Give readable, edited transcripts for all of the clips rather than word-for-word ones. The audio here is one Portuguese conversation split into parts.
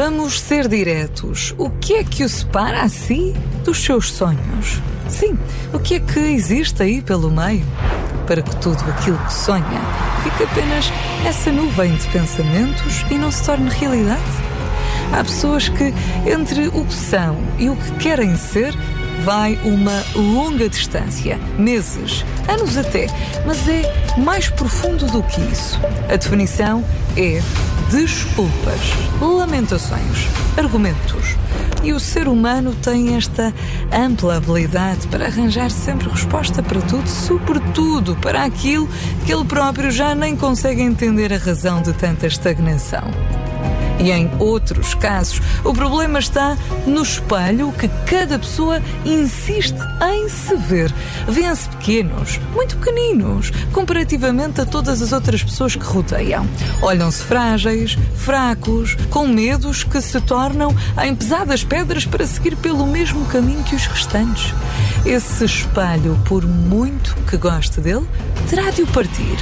Vamos ser diretos. O que é que o separa a si dos seus sonhos? Sim, o que é que existe aí pelo meio? Para que tudo aquilo que sonha fique apenas essa nuvem de pensamentos e não se torne realidade? Há pessoas que, entre o que são e o que querem ser, vai uma longa distância, meses, anos até, mas é mais profundo do que isso. A definição é desculpas, lamentações, argumentos. E o ser humano tem esta ampla habilidade para arranjar sempre resposta para tudo, sobretudo para aquilo que ele próprio já nem consegue entender a razão de tanta estagnação. E em outros casos, o problema está no espelho que cada pessoa insiste em se ver. Vêem-se pequenos, muito pequeninos, comparativamente a todas as outras pessoas que rodeiam. Olham-se frágeis, fracos, com medos que se tornam em pesadas pedras para seguir pelo mesmo caminho que os restantes. Esse espelho, por muito que goste dele, terá de o partir.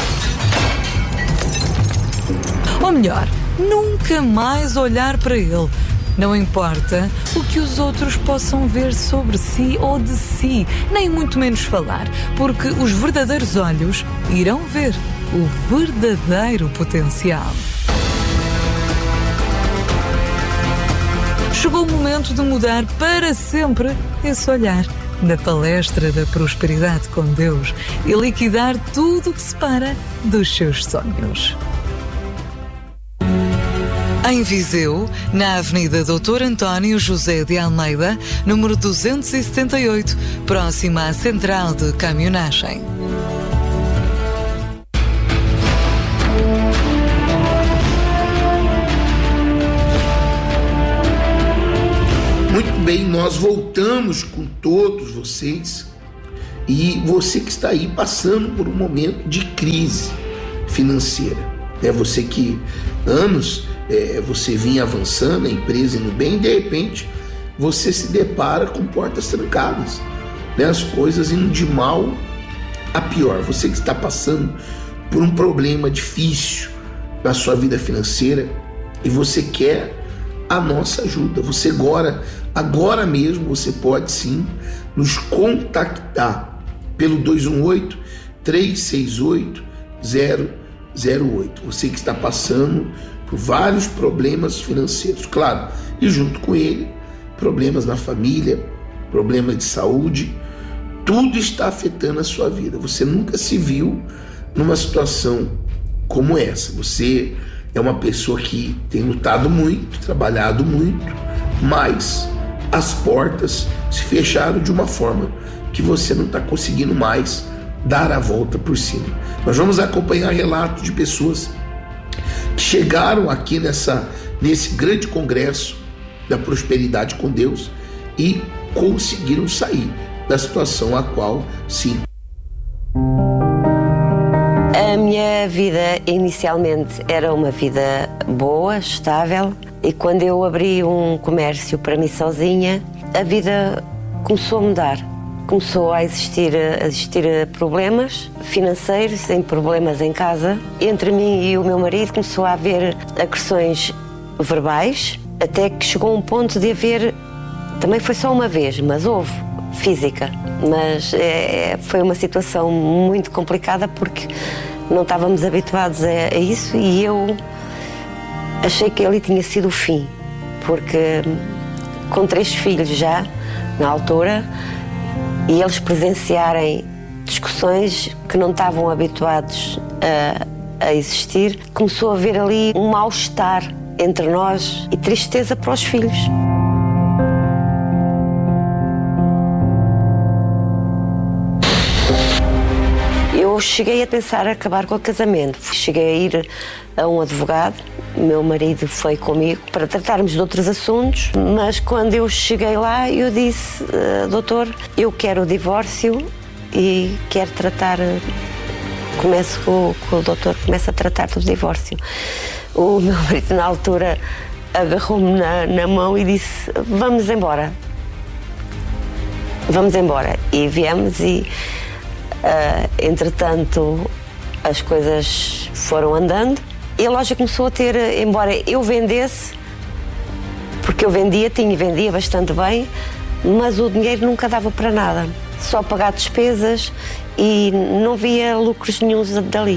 Ou melhor, nunca mais olhar para ele. Não importa o que os outros possam ver sobre si ou de si, nem muito menos falar, porque os verdadeiros olhos irão ver o verdadeiro potencial. Chegou o momento de mudar para sempre esse olhar. Na palestra da prosperidade com Deus e liquidar tudo o que separa dos seus sonhos. Em Viseu, na Avenida Dr. António José de Almeida, número 278, próxima à Central de Caminhonagem. Muito bem, nós voltamos com todos vocês e você que está aí passando por um momento de crise financeira, você que anos você vinha avançando, a empresa indo bem, e de repente você se depara com portas trancadas, as coisas indo de mal a pior. Você que está passando por um problema difícil na sua vida financeira e você quer a nossa ajuda, você agora mesmo você pode sim nos contactar pelo 218-368-008. Você que está passando por vários problemas financeiros, claro, e junto com ele, problemas na família, problemas de saúde, tudo está afetando a sua vida. Você nunca se viu numa situação como essa. Você é uma pessoa que tem lutado muito, trabalhado muito, mas as portas se fecharam de uma forma que você não está conseguindo mais dar a volta por cima. Nós vamos acompanhar relatos de pessoas que chegaram aqui nesse grande congresso da prosperidade com Deus e conseguiram sair da situação a qual se... A minha vida inicialmente era uma vida boa, estável, e quando eu abri um comércio para mim sozinha, a vida começou a mudar. Começou a existir problemas financeiros, problemas em casa. Entre mim e o meu marido começou a haver agressões verbais, até que chegou um ponto de haver, também foi só uma vez, mas houve, física. Mas foi uma situação muito complicada porque não estávamos habituados a isso e eu achei que ali tinha sido o fim, porque com 3 filhos já, na altura, e eles presenciarem discussões que não estavam habituados a existir, começou a haver ali um mal-estar entre nós e tristeza para os filhos. Eu cheguei a pensar em acabar com o casamento. Cheguei a ir a um advogado, meu marido foi comigo para tratarmos de outros assuntos, mas quando eu cheguei lá eu disse, doutor, eu quero o divórcio e quero tratar, começo com o doutor, começa a tratar do divórcio. O meu marido na altura agarrou-me na mão e disse, vamos embora. Vamos embora. E viemos e, entretanto, as coisas foram andando. E a loja começou a ter, embora eu vendesse, porque eu vendia bastante bem, mas o dinheiro nunca dava para nada, só pagar despesas e não via lucros nenhuns dali.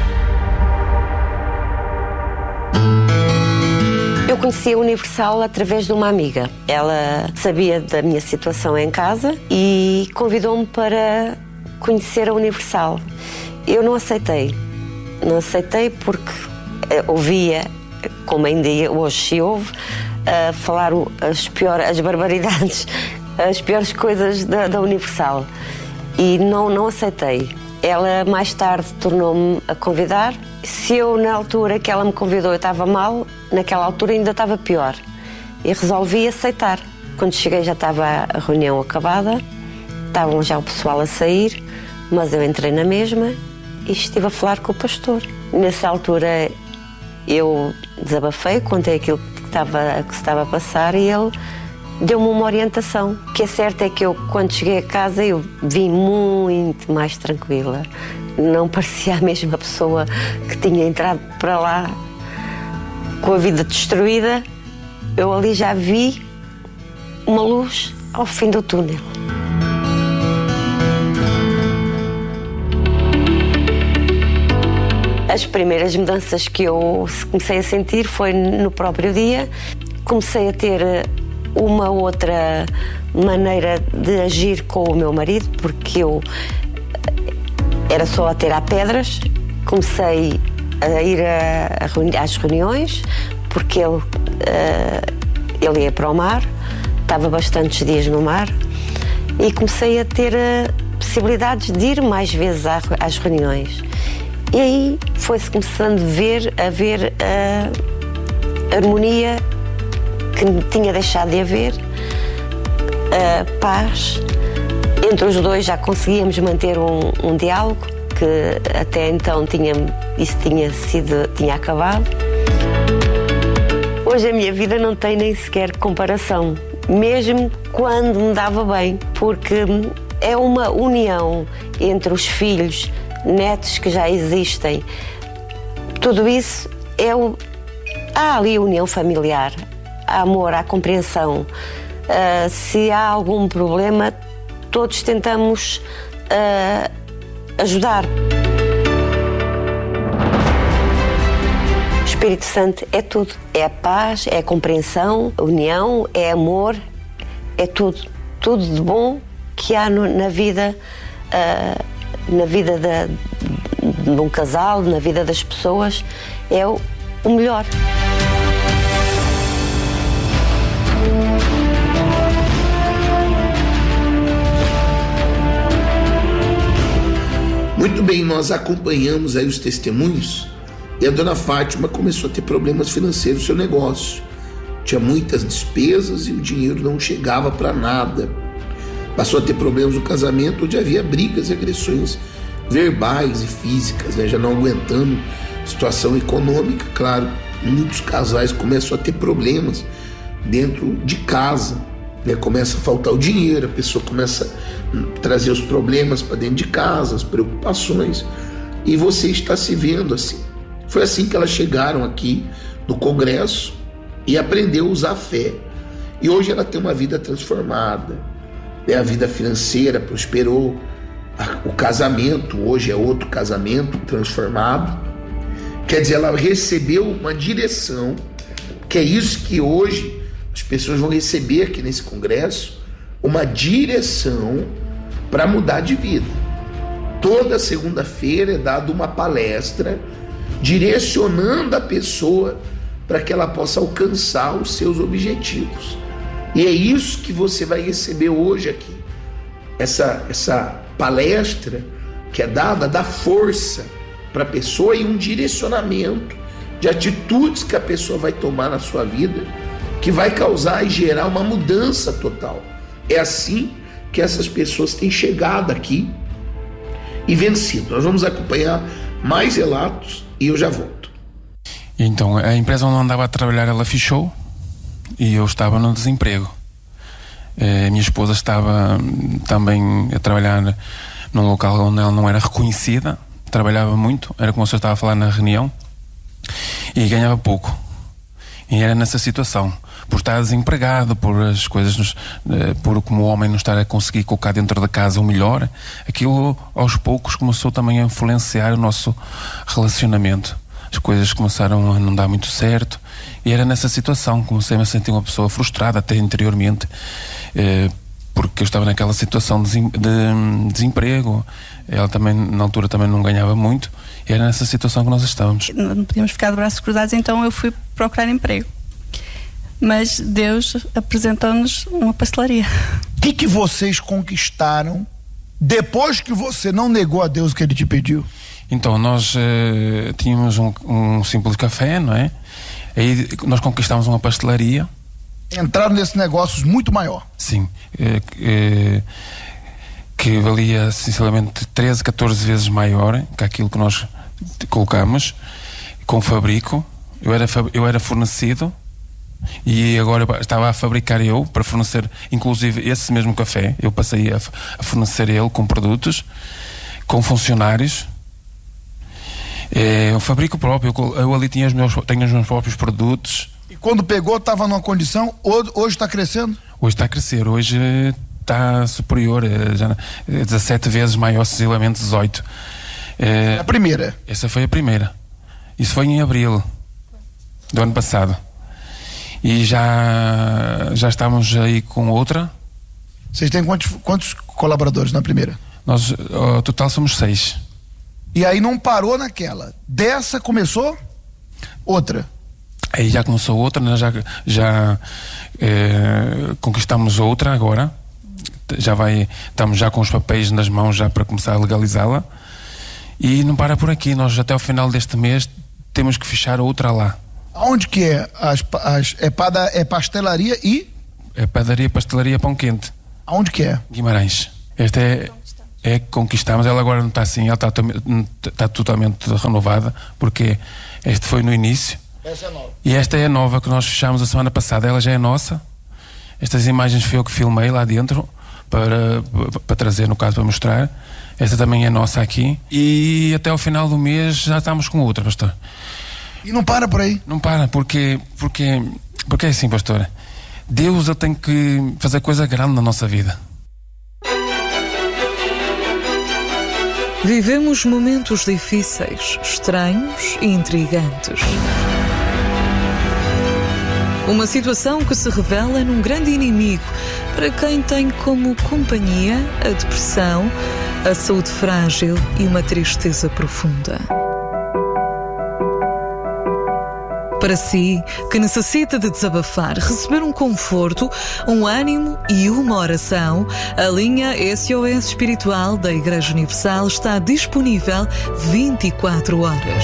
Eu conheci a Universal através de uma amiga. Ela sabia da minha situação em casa e convidou-me para conhecer a Universal. Eu não aceitei. Não aceitei porque ouvia, como ainda hoje se ouve, falar as barbaridades, as piores coisas da Universal. E não aceitei. Ela mais tarde tornou-me a convidar. Se eu, na altura que ela me convidou, eu estava mal, naquela altura ainda estava pior. E resolvi aceitar. Quando cheguei já estava a reunião acabada, estavam já o pessoal a sair, mas eu entrei na mesma e estive a falar com o pastor. Nessa altura eu desabafei, contei aquilo que se estava a passar e ele deu-me uma orientação. O que é certo é que eu, quando cheguei a casa, eu vim muito mais tranquila. Não parecia a mesma pessoa que tinha entrado para lá com a vida destruída. Eu ali já vi uma luz ao fim do túnel. As primeiras mudanças que eu comecei a sentir foi no próprio dia. Comecei a ter uma outra maneira de agir com o meu marido, porque eu era só a tirar pedras. Comecei a ir às reuniões, porque ele ia para o mar, estava bastantes dias no mar, e comecei a ter possibilidades de ir mais vezes às reuniões. E aí foi-se começando a ver a harmonia que tinha deixado de haver, a paz. Entre os dois já conseguíamos manter um diálogo, que até então isso tinha acabado. Hoje a minha vida não tem nem sequer comparação, mesmo quando me dava bem, porque é uma união entre os filhos, netos que já existem. Tudo isso há ali união familiar, há amor, há compreensão. Se há algum problema, todos tentamos ajudar. O Espírito Santo é tudo. É a paz, é a compreensão, a união, é amor, é tudo. Tudo de bom que há na vida, de um casal, na vida das pessoas, é o melhor. Muito bem, nós acompanhamos aí os testemunhos e a dona Fátima começou a ter problemas financeiros no seu negócio. Tinha muitas despesas e o dinheiro não chegava para nada. Passou a ter problemas no casamento, onde havia brigas e agressões verbais e físicas, já não aguentando a situação econômica. Claro, muitos casais começam a ter problemas dentro de casa, começa a faltar o dinheiro, a pessoa começa a trazer os problemas para dentro de casa, as preocupações, e você está se vendo assim. Foi assim que elas chegaram aqui no congresso e aprendeu a usar a fé, e hoje ela tem uma vida transformada, a vida financeira prosperou, o casamento hoje é outro casamento transformado. Quer dizer, ela recebeu uma direção, que é isso que hoje as pessoas vão receber aqui nesse congresso, uma direção para mudar de vida. Toda segunda-feira é dada uma palestra direcionando a pessoa para que ela possa alcançar os seus objetivos. E é isso que você vai receber hoje aqui. Essa palestra que é dada dá força para a pessoa e um direcionamento de atitudes que a pessoa vai tomar na sua vida, que vai causar e gerar uma mudança total. É assim que essas pessoas têm chegado aqui e vencido. Nós vamos acompanhar mais relatos e eu já volto. Então, a empresa onde andava a trabalhar, ela fechou e eu estava no desemprego. A minha esposa estava também a trabalhar num local onde ela não era reconhecida, trabalhava muito, era como você estava a falar na reunião, e ganhava pouco. E era nessa situação, por estar desempregado, por as coisas, por como o homem não estar a conseguir colocar dentro da casa o melhor, aquilo aos poucos começou também a influenciar o nosso relacionamento. As coisas começaram a não dar muito certo, e era nessa situação, comecei-me a sentir uma pessoa frustrada até interiormente, porque eu estava naquela situação de desemprego. Ela também, na altura, também não ganhava muito, e era nessa situação que nós estávamos. Não podíamos ficar de braços cruzados, então eu fui procurar emprego. Mas Deus apresentou-nos uma pastelaria. O que vocês conquistaram depois que você não negou a Deus o que Ele te pediu? Então, nós tínhamos um simples café, não é? Aí nós conquistámos uma pastelaria. Entraram nesse negócio muito maior. Sim. Que valia, sinceramente, 13, 14 vezes maior que aquilo que nós colocamos, com fabrico. Eu era fornecido, e agora estava a fabricar eu, para fornecer, inclusive, esse mesmo café. Eu passei a fornecer ele com produtos, com funcionários. Eu fabrico próprio, eu ali tenho os meus próprios produtos. E quando pegou, estava numa condição, hoje está crescendo? Hoje está a crescer, hoje está superior, já 17 vezes maior, sensivelmente 18. A primeira? Essa foi a primeira. Isso foi em abril do ano passado. E já estamos aí com outra. Vocês têm quantos colaboradores na primeira? Nós, ao total, somos 6. E aí não parou naquela. Dessa começou outra. Aí já começou outra, nós já conquistamos outra agora. Estamos já com os papéis nas mãos já para começar a legalizá-la. E não para por aqui, nós até ao final deste mês temos que fechar outra lá. Aonde que é? É pastelaria e? É padaria, pastelaria, pão quente. Aonde que é? Guimarães. Esta é que conquistamos. Ela agora não está assim, ela está totalmente renovada, porque este foi no início. Essa é nova. E esta é a nova que nós fechamos a semana passada. Ela já é nossa. Estas imagens foi eu que filmei lá dentro para trazer, no caso, para mostrar. Esta também é nossa aqui. E até ao final do mês já estamos com outra, pastor. E não para por aí? Não para, porque é assim, pastor. Deus tem que fazer coisa grande na nossa vida. Vivemos momentos difíceis, estranhos e intrigantes. Uma situação que se revela num grande inimigo para quem tem como companhia a depressão, a saúde frágil e uma tristeza profunda. Para si, que necessita de desabafar, receber um conforto, um ânimo e uma oração, a linha SOS Espiritual da Igreja Universal está disponível 24 horas.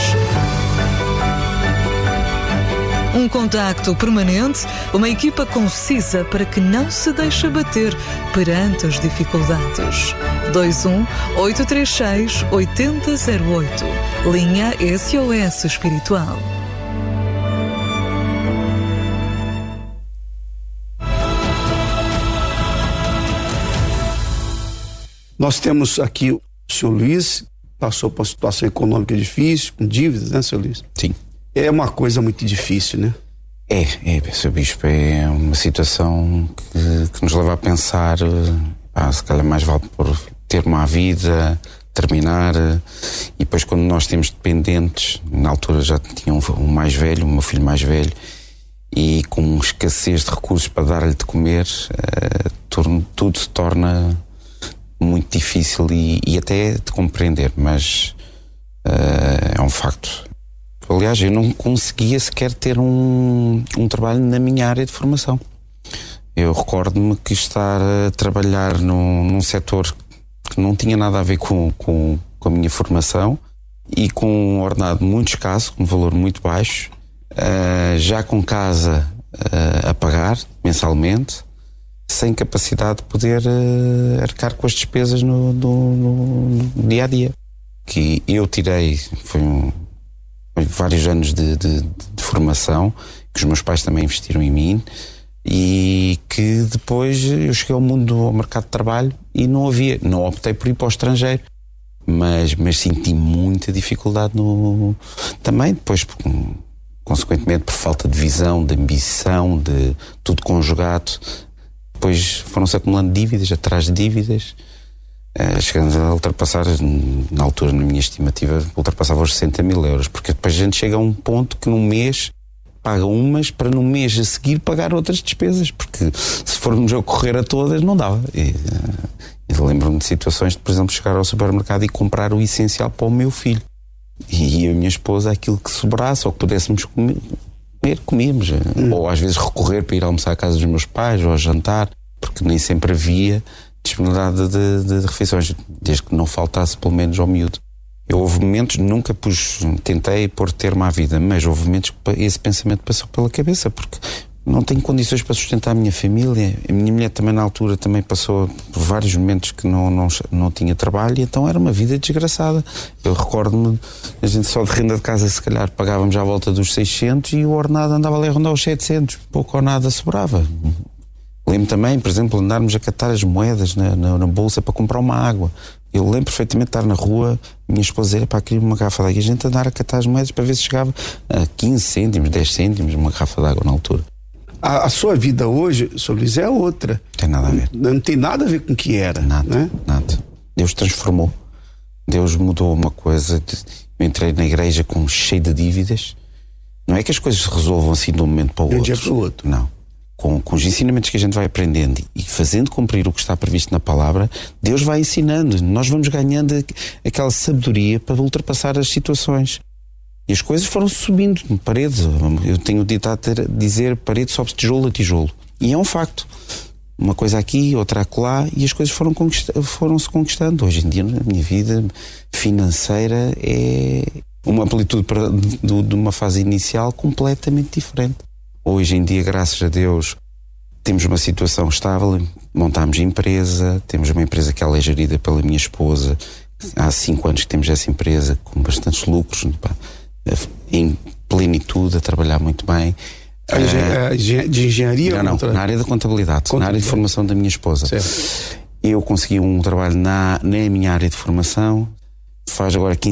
Um contacto permanente, uma equipa concisa para que não se deixe abater perante as dificuldades. 21-836-8008. Linha SOS Espiritual. Nós temos aqui o senhor Luiz, passou por uma situação econômica difícil, com dívidas, né, senhor Luiz? Sim. É uma coisa muito difícil, né? Sr. Bispo, é uma situação que nos leva a pensar, se calhar mais vale por ter uma vida, terminar, e depois quando nós temos dependentes, na altura já tinha um mais velho, o meu filho mais velho, e com escassez de recursos para dar-lhe de comer, tudo se torna muito difícil e até de compreender, mas é um facto. Aliás, eu não conseguia sequer ter um trabalho na minha área de formação. Eu recordo-me que estar a trabalhar num setor que não tinha nada a ver com a minha formação e com um ordenado muito escasso, com um valor muito baixo, já com casa a pagar mensalmente, sem capacidade de poder arcar com as despesas no dia a dia. Que eu tirei, foi vários anos de formação, que os meus pais também investiram em mim, e que depois eu cheguei ao mercado de trabalho e não optei por ir para o estrangeiro, mas senti muita dificuldade também depois, consequentemente por falta de visão, de ambição, de tudo conjugado, depois foram-se acumulando dívidas atrás de dívidas, chegando a ultrapassar, na altura, na minha estimativa, ultrapassava os 60 mil euros, porque depois a gente chega a um ponto que num mês paga umas para no mês a seguir pagar outras despesas, porque se formos a correr a todas não dava. Eu lembro-me de situações de, por exemplo, chegar ao supermercado e comprar o essencial para o meu filho. E a minha esposa, aquilo que sobrasse ou que pudéssemos comer, comíamos. Ou às vezes recorrer para ir almoçar à casa dos meus pais ou a jantar, porque nem sempre havia disponibilidade de refeições, desde que não faltasse pelo menos ao miúdo. Houve momentos, nunca tentei pôr termo à vida, mas houve momentos que esse pensamento passou pela cabeça, porque não tenho condições para sustentar a minha família. A minha mulher também na altura também passou por vários momentos que não tinha trabalho, e então era uma vida desgraçada. Eu recordo-me, a gente só de renda de casa se calhar pagávamos à volta dos 600 e o ordenado andava ali a rondar os 700, pouco ou nada sobrava. Lembro também, por exemplo, andarmos a catar as moedas na bolsa para comprar uma água. Eu lembro perfeitamente de estar na rua, minha esposa dizer, queria uma garrafa de água, e a gente andar a catar as moedas para ver se chegava a 15 cêntimos, 10 cêntimos, uma garrafa de água na altura. A sua vida hoje, Sr. Luís, é outra. Tem nada a ver. Não tem nada a ver com o que era. Nada, né? Nada. Deus transformou. Deus mudou uma coisa. Eu entrei na igreja cheio de dívidas. Não é que as coisas se resolvam assim de um momento para o outro. De um dia para o outro. Não. Com os ensinamentos que a gente vai aprendendo e fazendo cumprir o que está previsto na palavra, Deus vai ensinando. Nós vamos ganhando aquela sabedoria para ultrapassar as situações. E as coisas foram subindo paredes. Eu tenho ditado dizer parede sobe tijolo a tijolo. E é um facto. Uma coisa aqui, outra acolá, e as coisas foram-se conquistando. Hoje em dia, na minha vida financeira, é uma amplitude de uma fase inicial completamente diferente. Hoje em dia, graças a Deus, temos uma situação estável, montámos empresa, temos uma empresa que ela é gerida pela minha esposa. Há 5 anos que temos essa empresa com bastantes lucros, em plenitude, a trabalhar muito bem. De engenharia? Não, na área da contabilidade, na área de formação da minha esposa. Certo. Eu consegui um trabalho na minha área de formação, faz agora 15